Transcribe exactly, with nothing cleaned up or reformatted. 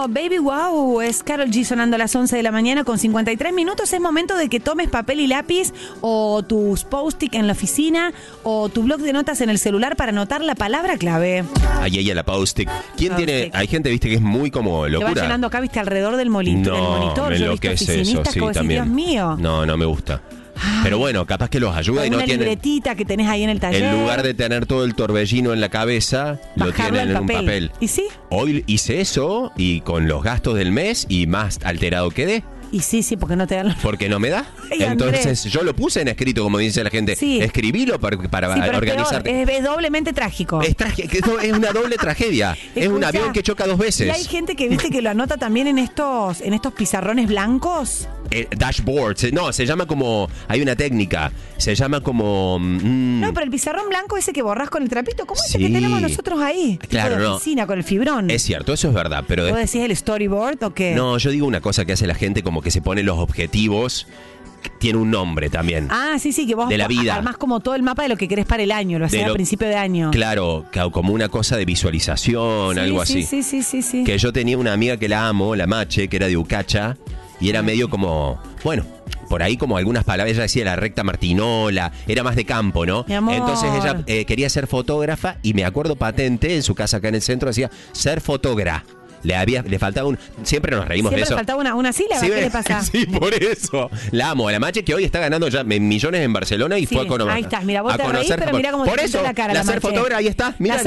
Bueno, Baby Wow, es Karol G sonando a las once de la mañana con cincuenta y tres minutos. Es momento de que tomes papel y lápiz o tus post-it en la oficina o tu blog de notas en el celular para anotar la palabra clave. Ahí ella la post-it. ¿Quién Post-it. tiene? Hay gente, viste, que es muy como locura. Te va llenando acá, viste, alrededor del, molito, no, del monitor. me Yo he visto enloquece eso, oficinistas sí, como decir, también. Dios mío. No, no me gusta. Pero bueno, capaz que los ayuda O y no una tienen... libretita que tenés ahí en el taller. En lugar de tener todo el torbellino en la cabeza, lo bajarlo tienen al en un papel. ¿Y sí? Hoy hice eso y con los gastos del mes y más alterado quedé. Y sí, sí, porque no te dan los... Porque no me da. Ay, Entonces Andrés. yo lo puse en escrito, como dice la gente. Sí. Escribilo para, para Sí, pero organizarte. Es, peor, es, es doblemente trágico. Es, traje- que es una doble tragedia. Es un Escuchá, avión que choca dos Y veces. hay gente que viste que lo anota también en estos, en estos pizarrones blancos. Eh, dashboard. Se- No, se llama como... Hay una técnica. Se llama como... mm, No, pero el pizarrón blanco ese que borrás con el trapito, ¿cómo es Sí. el que tenemos nosotros ahí? Claro, tipo de no. oficina, con el fibrón. Es cierto, eso es verdad. Pero ¿Vos de- decís el storyboard o qué? no, yo digo una cosa que hace la gente como que se pone los objetivos. que Tiene un nombre también. Ah, sí, sí, que vos De la vida. armás como todo el mapa de lo que querés para el año, lo hacés De a lo- principio de año. Claro, ca- como una cosa de visualización, Sí, algo sí, así. Sí, sí, sí, sí. Que yo tenía una amiga que la amo, la Mache, que era de Ucacha, y era medio como, bueno, por ahí como algunas palabras, ella decía la recta Martinola, era más de campo, ¿no? Mi amor. Entonces ella eh, quería ser fotógrafa y me acuerdo patente, en su casa acá en el centro decía, ser fotógrafa. Le había, le faltaba un, siempre nos reímos Siempre de eso. le faltaba una, una sílaba, Sí, ¿qué ve- le pasa? Sí, por eso. La amo, a la Mache que hoy está ganando ya millones en Barcelona y Sí, fue a conocer. ahí está, mira, vos a te reís, conocer pero Japón. mirá cómo por te eso, pintó la cara la ser Mache. fotógrafa, ahí está, mira. La